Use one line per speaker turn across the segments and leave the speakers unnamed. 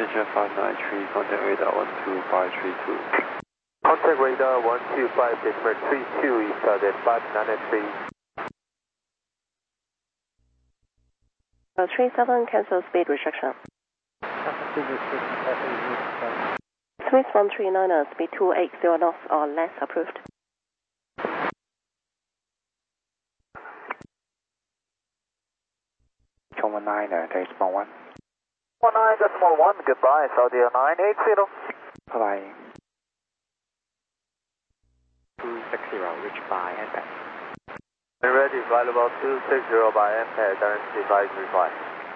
Passenger 593, contact radar 12532.
Contact radar 125 decimal 32 is at 593.
37 cancel speed restriction. Smith 139er, speed 280 knots or less approved.
Chong 19er, decimal 1.
19.1, goodbye, Saudi 980.
Bye bye.
260, reach by handback.
Ready, flight level 260 by MPAD, currency 535.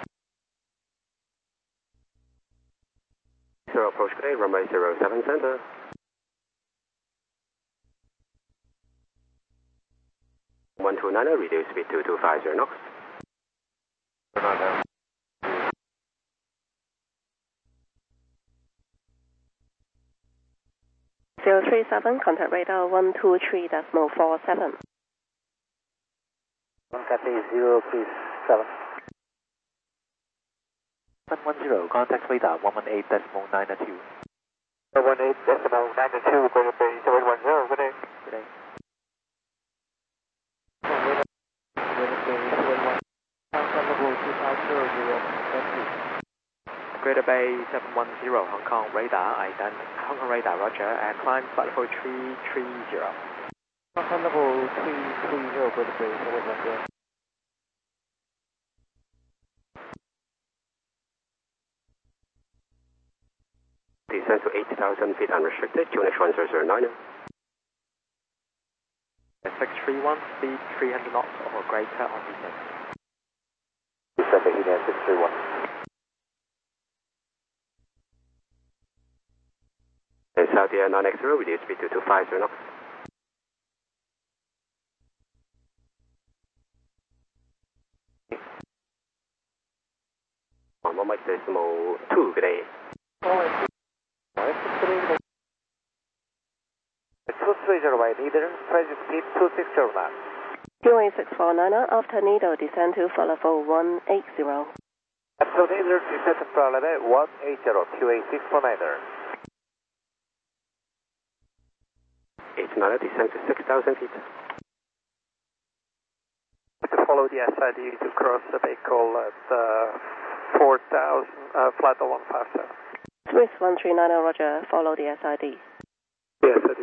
Zero approach today, runway 07 center. One two niner, reduce speed to 250 knots.
037, contact radar 123.47.
Cathay 0, please, 7.
110, contact radar 118.92.
118.92, Greater Bay 710, good day.
Good day. Greater Bay 710, Hong Kong radar, Hong Kong radar, roger, and climb flight level 330.
Hong Kong level 330, Greater Bay 710.
Descend to 80,000 feet unrestricted, QNH 1009.
631, speed 300 knots or greater on descent.
Descend to EDN 631.
Saudi 980, reduce speed to 250 knots. On 1 mic decimal 2, good day.
230 by leader, present speed 260 knots.
QA 649er, after Nido, descend to flight level 180.
Absolute leader, descend to flight level 180, QA 649er.
89er, descend to 6,000 feet.
To follow the SID to cross the vehicle at 4,000, flight 157.
Smith 139er, roger, follow the SID.
The SID